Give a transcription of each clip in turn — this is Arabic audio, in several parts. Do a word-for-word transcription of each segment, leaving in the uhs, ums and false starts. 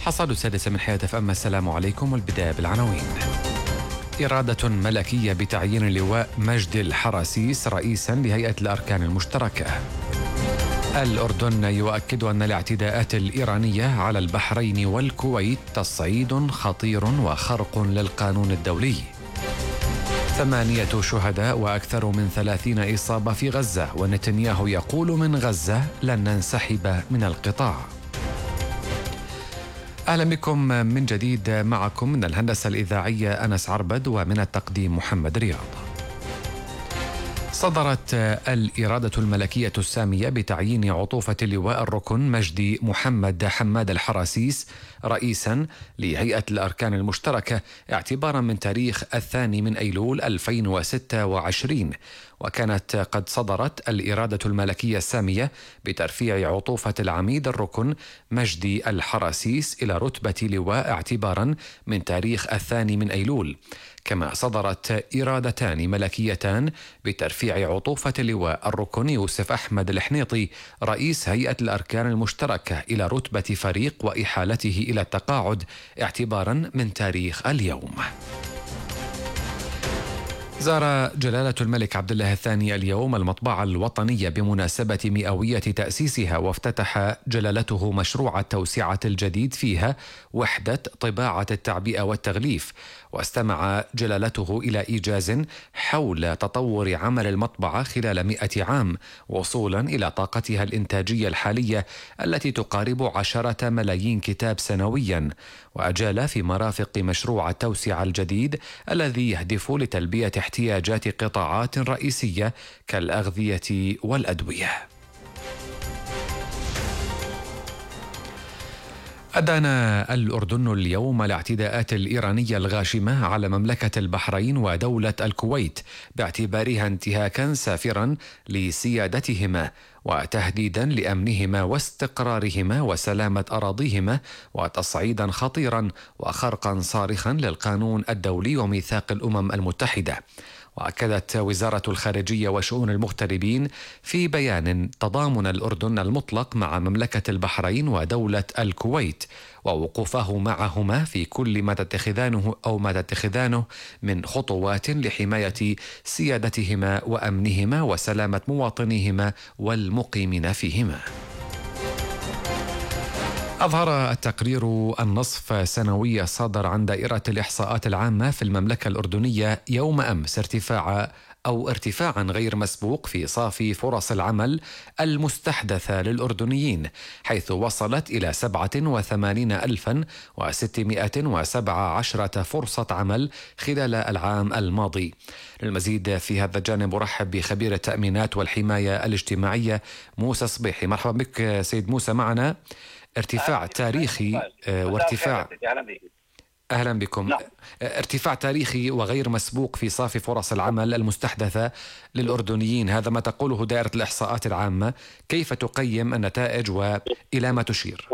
حصاد السادسة من حياة أف أم. السلام عليكم، والبداية بالعناوين. إرادة ملكية بتعيين اللواء مجدي الحراسيس رئيسا لهيئة الأركان المشتركة. الأردن يؤكد أن الاعتداءات الإيرانية على البحرين والكويت تصعيد خطير وخرق للقانون الدولي. ثمانية شهداء وأكثر من ثلاثين إصابة في غزة، ونتنياهو يقول من غزة لن ننسحب من القطاع. أهلا بكم من جديد، معكم من الهندسة الإذاعية أنس عربد، ومن التقديم محمد رياض. صدرت الإرادة الملكية السامية بتعيين عطوفة اللواء الركن مجدي محمد حماد الحراسيس رئيسا لهيئة الأركان المشتركة اعتبارا من تاريخ الثاني من أيلول ألفين وستة وعشرين، وكانت قد صدرت الإرادة الملكية السامية بترفيع عطوفة العميد الركن مجدي الحراسيس إلى رتبة لواء اعتبارا من تاريخ الثاني من أيلول. كما صدرت إرادتان ملكيتان بترفيع عطوفة اللواء الركن يوسف أحمد الحنيطي رئيس هيئة الأركان المشتركة إلى رتبة فريق وإحالته إلى التقاعد اعتبارا من تاريخ اليوم. زار جلالة الملك عبد الله الثاني اليوم المطبعة الوطنية بمناسبة مئوية تأسيسها، وافتتح جلالته مشروع التوسعة الجديد فيها وحدة طباعة التعبئة والتغليف، واستمع جلالته إلى إيجاز حول تطور عمل المطبعة خلال مئة عام وصولا إلى طاقتها الإنتاجية الحالية التي تقارب عشرة ملايين كتاب سنويا، وأجال في مرافق مشروع التوسعة الجديد الذي يهدف لتلبية احتياجات قطاعات رئيسية كالأغذية والأدوية. أدان الأردن اليوم الاعتداءات الإيرانية الغاشمة على مملكة البحرين ودولة الكويت باعتبارها انتهاكا سافرا لسيادتهما وتهديدا لأمنهما واستقرارهما وسلامة أراضيهما، وتصعيدا خطيرا وخرقا صارخا للقانون الدولي وميثاق الأمم المتحدة. وأكدت وزارة الخارجية وشؤون المغتربين في بيان تضامن الأردن المطلق مع مملكة البحرين ودولة الكويت، ووقوفه معهما في كل ما تتخذانه أو ما تتخذانه من خطوات لحماية سيادتهما وأمنهما وسلامة مواطنيهما والمقيمين فيهما. أظهر التقرير النصف سنوي الصادر عن دائرة الإحصاءات العامة في المملكة الأردنية يوم أمس ارتفاع أو ارتفاعا غير مسبوق في صافي فرص العمل المستحدثة للأردنيين، حيث وصلت إلى سبعة وثمانين ألفا وستمائة وسبعة عشر فرصة عمل خلال العام الماضي. للمزيد في هذا الجانب أرحب بخبير التأمينات والحماية الاجتماعية موسى صبيحي. مرحبا بك سيد موسى معنا. ارتفاع تاريخي وارتفاع أهلا بكم. لا. ارتفاع تاريخي وغير مسبوق في صافي فرص العمل المستحدثة للأردنيين، هذا ما تقوله دائرة الإحصاءات العامة. كيف تقيم النتائج وإلى ما تشير؟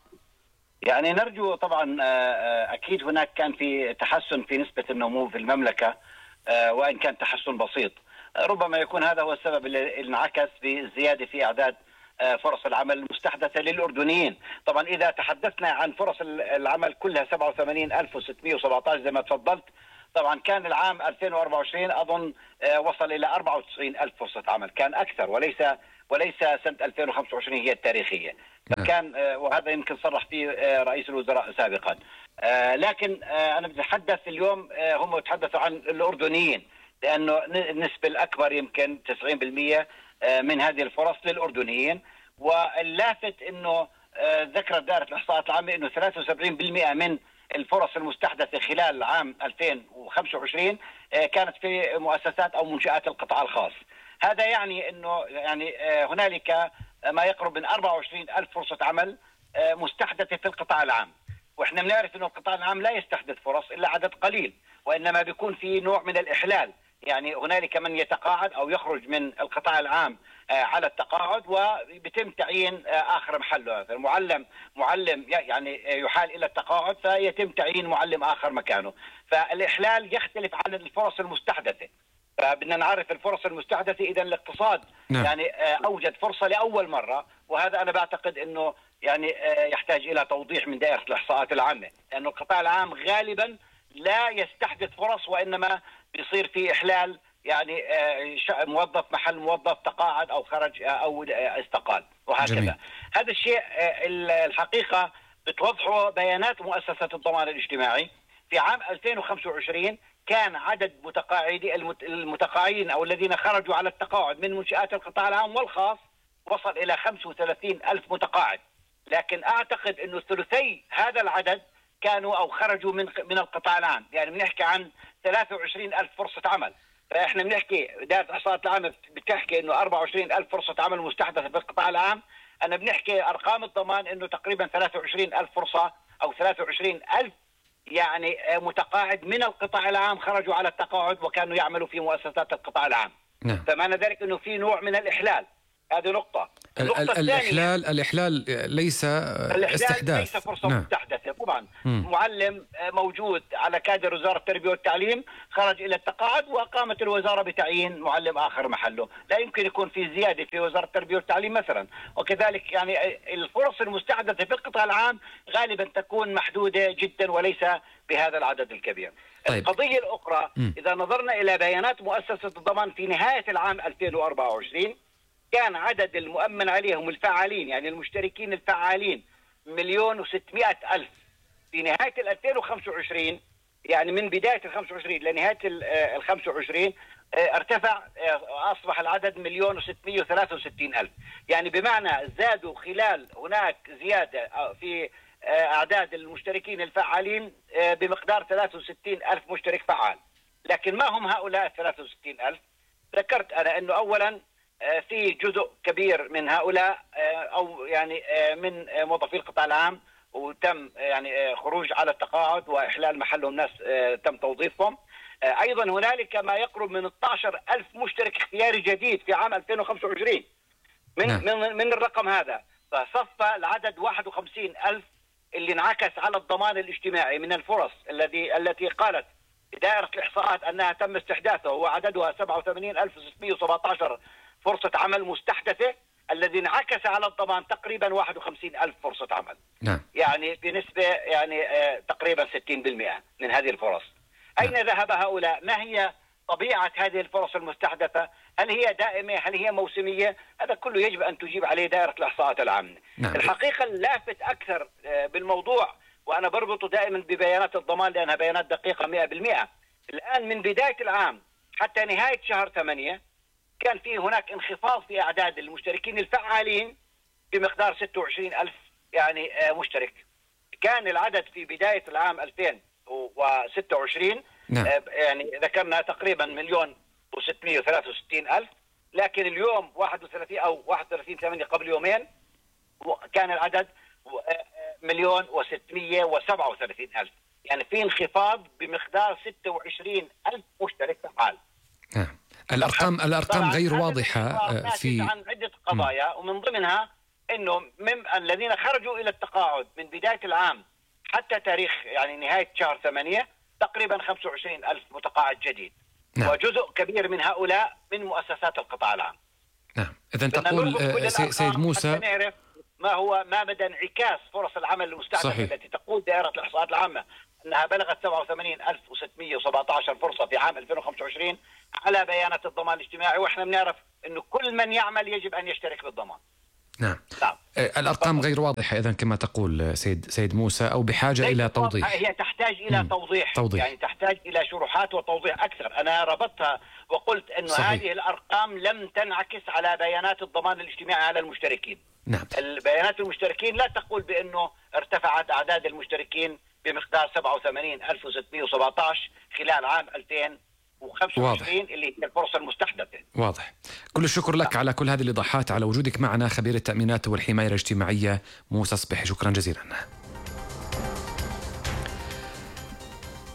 يعني نرجو طبعا أكيد هناك كان في تحسن في نسبة النمو في المملكة، وإن كان تحسن بسيط. ربما يكون هذا هو السبب اللي انعكس بالزيادة في أعداد فرص العمل المستحدثة للأردنيين. طبعا إذا تحدثنا عن فرص العمل كلها سبعة وثمانين ألف وستمائة وسبعة عشر زي ما تفضلت، طبعا كان العام ألفين وأربعة وعشرين أظن وصل إلى أربعة وتسعين ألف فرصة عمل، كان أكثر، وليس وليس سنة ألفين وخمسة وعشرين هي التاريخية. كان وهذا يمكن صرح فيه رئيس الوزراء سابقا. لكن أنا بتحدث اليوم، هم يتحدثوا عن الأردنيين لأنه النسبة الأكبر يمكن تسعين بالمئة من هذه الفرص للأردنيين. واللافت أنه ذكرت دائرة الإحصاءات العامة أنه ثلاثة وسبعين بالمئة من الفرص المستحدثة خلال عام ألفين وخمسة وعشرين كانت في مؤسسات أو منشآت القطاع الخاص. هذا يعني أنه يعني هنالك ما يقرب من أربعة وعشرين ألف فرصة عمل مستحدثة في القطاع العام، وإحنا بنعرف أنه القطاع العام لا يستحدث فرص إلا عدد قليل، وإنما بيكون في نوع من الإحلال. يعني هنالك من يتقاعد أو يخرج من القطاع العام على التقاعد وبيتم تعيين آخر محله. المعلم معلم يعني يحال إلى التقاعد فيتم تعيين معلم آخر مكانه. فالإحلال يختلف عن الفرص المستحدثة. فبدنا نعرف الفرص المستحدثة. إذا الاقتصاد نعم. يعني أوجد فرصة لأول مرة، وهذا أنا بعتقد أنه يعني يحتاج إلى توضيح من دائرة الإحصاءات العامة، لأن القطاع العام غالبا لا يستحدث فرص، وإنما بيصير في إحلال، يعني موظف محل موظف تقاعد أو خرج أو استقال وهكذا. جميل. هذا الشيء الحقيقة بتوضحه بيانات مؤسسة الضمان الاجتماعي. في عام ألفين وخمسة وعشرين كان عدد متقاعدي المتقاعدين أو الذين خرجوا على التقاعد من منشآت القطاع العام والخاص وصل إلى خمسة وثلاثين ألف متقاعد، لكن أعتقد أنه ثلثي هذا العدد كانوا أو خرجوا من من القطاع العام، يعني بنحكي عن ثلاثة وعشرين ألف فرصة عمل. فإحنا بنحكي دائرة الإحصاءات العامة بتحكي أنه أربعة وعشرين ألف فرصة عمل مستحدثة في القطاع العام، أنا بنحكي أرقام الضمان أنه تقريبا ثلاثة وعشرين ألف فرصة أو ثلاثة وعشرين ألف يعني متقاعد من القطاع العام خرجوا على التقاعد وكانوا يعملوا في مؤسسات القطاع العام. نعم. فمعنى ذلك أنه في نوع من الإحلال. هذه نقطة. النقطة الإحلال الإحلال ليس الإحلال استحداث، ليس فرصة نعم. مستحدثة طبعا. م. معلم موجود على كادر وزارة التربية والتعليم خرج إلى التقاعد وقامت الوزارة بتعيين معلم آخر محله، لا يمكن يكون في زيادة في وزارة التربية والتعليم مثلا. وكذلك يعني الفرص المستحدثة في القطاع العام غالبا تكون محدودة جدا وليس بهذا العدد الكبير. طيب. القضية الأخرى، م. إذا نظرنا إلى بيانات مؤسسة الضمان في نهاية العام ألفين وأربعة وعشرين كان عدد المؤمن عليهم الفعالين، يعني المشتركين الفعالين، مليون وستمائة ألف. في نهاية ألفين وخمسة وعشرين، يعني من بداية ال خمسة وعشرين لنهاية ال خمسة وعشرين ارتفع، أصبح العدد مليون وستمائة وثلاثة وستين ألف. يعني بمعنى زادوا خلال هناك زيادة في أعداد المشتركين الفعالين بمقدار ثلاثة وستين ألف مشترك فعال. لكن ما هم هؤلاء ثلاثة وستين ألف؟ ذكرت أنا أنه أولا في جزء كبير من هؤلاء أو يعني من موظفي القطاع العام وتم يعني خروج على التقاعد وإحلال محلهم ناس تم توظيفهم. أيضا هنالك ما يقرب من اثني عشر ألف مشترك اختياري جديد في عام ألفين وخمسة وعشرين من نعم. من من الرقم هذا، فصفى العدد واحد وخمسين ألف اللي انعكس على الضمان الاجتماعي من الفرص الذي التي قالت دائرة الإحصاءات أنها تم استحداثه، وعددها سبعة وثمانين ألف وستمائة وسبعة عشر فرصة عمل مستحدثة، الذي انعكس على الضمان تقريبا واحد وخمسين ألف فرصة عمل. نعم. يعني بنسبة يعني آه تقريبا ستين بالمئة من هذه الفرص. نعم. أين ذهب هؤلاء؟ ما هي طبيعة هذه الفرص المستحدثة؟ هل هي دائمة؟ هل هي موسمية؟ هذا كله يجب أن تجيب عليه دائرة الإحصاءات العامة. نعم. الحقيقة اللافت أكثر آه بالموضوع، وأنا بربطه دائما ببيانات الضمان لأنها بيانات دقيقة مئة بالمئة. الآن من بداية العام حتى نهاية شهر ثمانية كان في هناك انخفاض في أعداد المشتركين الفعالين بمقدار ستة وعشرين ألف يعني مشترك. كان العدد في بداية العام ألفين وستة وعشرين نعم. يعني ذكرنا تقريبا مليون وستمائة وثلاثة وستين ألف، لكن اليوم واحد وثلاثين أو واحد وثلاثين ثمانية قبل يومين كان العدد مليون وستمائة وسبعة وثلاثين ألف، يعني في انخفاض بمقدار ستة وعشرين ألف مشترك فعال. نعم. الأرقام الأرقام غير واضحة في عن عدة قضايا، ومن ضمنها إنه من الذين خرجوا إلى التقاعد من بداية العام حتى تاريخ يعني نهاية شهر ثمانية تقريبا خمسة وعشرين ألف متقاعد جديد. نعم. وجزء كبير من هؤلاء من مؤسسات القطاع العام. نعم. إذن تقول سيد موسى نعرف ما هو ما مدى انعكاس فرص العمل المستهدفة التي تقول دائرة الإحصاءات العامة أنها بلغت سبعة وثمانين ألف وستمائة وسبعة عشر فرصة في عام ألفين وخمسة وعشرين على بيانات الضمان الاجتماعي، وإحنا بنعرف أنه كل من يعمل يجب أن يشترك بالضمان. نعم. نعم. الأرقام غير واضحة إذن كما تقول سيد سيد موسى، أو بحاجة إلى توضيح. هي تحتاج إلى توضيح. توضيح يعني تحتاج إلى شروحات وتوضيح أكثر. أنا ربطتها وقلت أنه صحيح. هذه الأرقام لم تنعكس على بيانات الضمان الاجتماعي على المشتركين. نعم. البيانات المشتركين لا تقول بأنه ارتفعت أعداد المشتركين بمقدار سبعة وثمانين ألف وستمائة وسبعة عشر خلال عام ألفين وخمسة وعشرين واضح. اللي هي الفرصة المستحدثة. واضح. كل الشكر لك على كل هذه الإيضاحات، على وجودك معنا خبير التأمينات والحماية الاجتماعية موسى صبحي، شكرا جزيلا.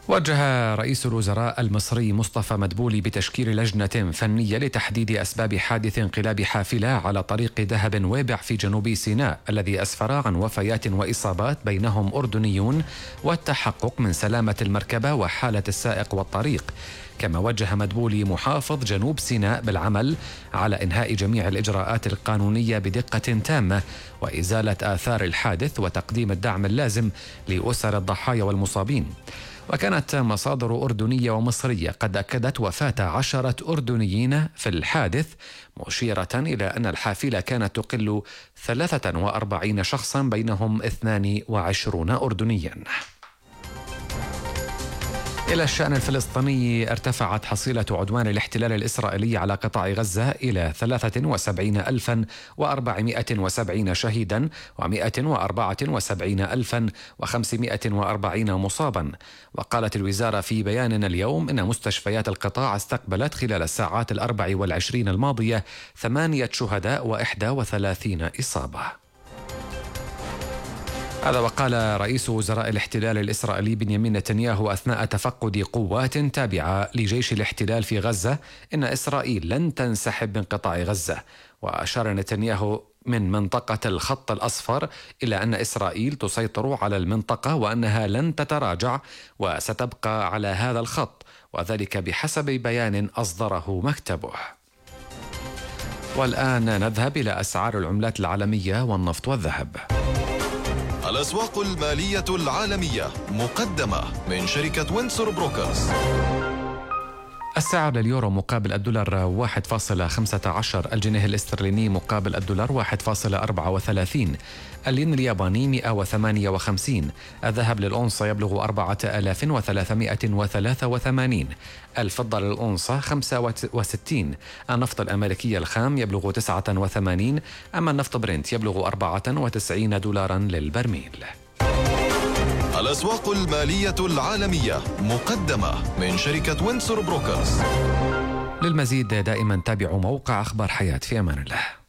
وجه رئيس الوزراء المصري مصطفى مدبولي بتشكيل لجنة فنية لتحديد أسباب حادث انقلاب حافلة على طريق دهب ويبع في جنوب سيناء الذي أسفر عن وفيات وإصابات بينهم أردنيون، والتحقق من سلامة المركبة وحالة السائق والطريق. كما وجه مدبولي محافظ جنوب سيناء بالعمل على إنهاء جميع الإجراءات القانونية بدقة تامة وإزالة آثار الحادث وتقديم الدعم اللازم لأسر الضحايا والمصابين. وكانت مصادر أردنية ومصرية قد أكدت وفاة عشرة أردنيين في الحادث، مشيرة إلى أن الحافلة كانت تقل ثلاثة وأربعين شخصا بينهم اثنان وعشرين أردنيا. إلى الشأن الفلسطيني، ارتفعت حصيلة عدوان الاحتلال الإسرائيلي على قطاع غزة إلى ثلاثة وسبعين ألفا وأربعمائة وسبعين شهيدا ومائة وأربعة وسبعين ألفا وخمسمائة وأربعين مصابا. وقالت الوزارة في بيان اليوم إن مستشفيات القطاع استقبلت خلال الساعات الأربع والعشرين الماضية ثمانية شهداء وإحدى وثلاثين إصابة. هذا وقال رئيس وزراء الاحتلال الإسرائيلي بنيامين نتنياهو أثناء تفقد قوات تابعة لجيش الاحتلال في غزة إن إسرائيل لن تنسحب من قطاع غزة. وأشار نتنياهو من منطقة الخط الأصفر إلى أن إسرائيل تسيطر على المنطقة وأنها لن تتراجع وستبقى على هذا الخط، وذلك بحسب بيان أصدره مكتبه. والآن نذهب إلى أسعار العملات العالمية والنفط والذهب. الأسواق المالية العالمية مقدمة من شركة وينسور بروكرز. السعر لليورو مقابل الدولار واحد فاصلة خمسة عشر، الجنيه الاسترليني مقابل الدولار واحد فاصلة أربعة وثلاثين، الين الياباني مئة وثمانية وخمسين، الذهب للأونصة يبلغ أربعة آلاف وثلاثمائة وثلاثة وثمانين، الفضة للأونصة خمسة وستين، النفط الأمريكي الخام يبلغ تسعة وثمانين، أما النفط برنت يبلغ أربعة وتسعين دولارا للبرميل. الأسواق المالية العالمية مقدمة من شركة وينسور بروكرز. للمزيد دائما تابعوا موقع أخبار حياة. في أمان الله.